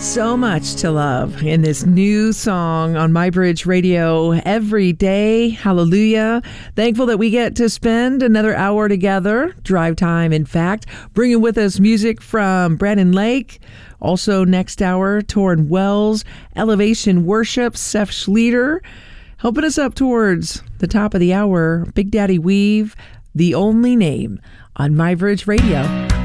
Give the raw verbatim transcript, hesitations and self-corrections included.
So much to love in this new song on My Bridge Radio every day. Hallelujah. Thankful that we get to spend another hour together. Drive time, in fact. Bringing with us music from Brandon Lake. Also next hour, Torrin Wells, Elevation Worship, Seth Schlueter. Helping us up towards the top of the hour, Big Daddy Weave, The Only Name on My Bridge Radio.